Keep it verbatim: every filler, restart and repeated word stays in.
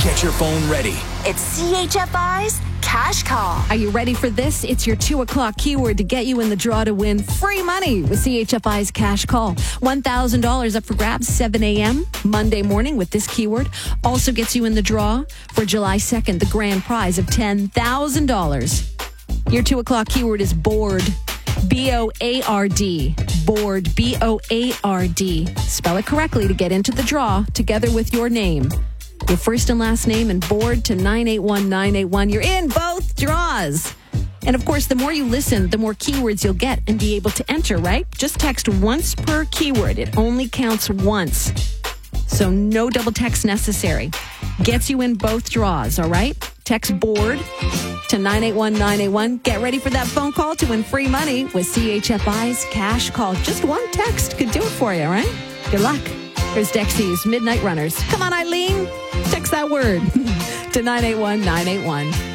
Get your phone ready. It's C H F I's Cash Call. Are you ready for this? It's your two o'clock keyword to get you in the draw to win free money with C H F I's Cash Call. one thousand dollars up for grabs seven a.m. Monday morning with this keyword. Also gets you in the draw for July second, the grand prize of ten thousand dollars. Your two o'clock keyword is board. B O A R D. Board. B O A R D. Spell it correctly to get into the draw together with your name. Your first and last name and board to nine eight one nine eight one. You're in both draws. And of course, the more you listen, the more keywords you'll get and be able to enter, right? Just text once per keyword. It only counts once. So no double text necessary. Gets you in both draws, all right? Text board to nine eight one nine eight one. Get ready for that phone call to win free money with C H F I's Cash Call. Just one text could do it for you, all right? Good luck. Here's Dexy's Midnight Runners. Come on, Eileen. Text that word to nine eight one nine eight one.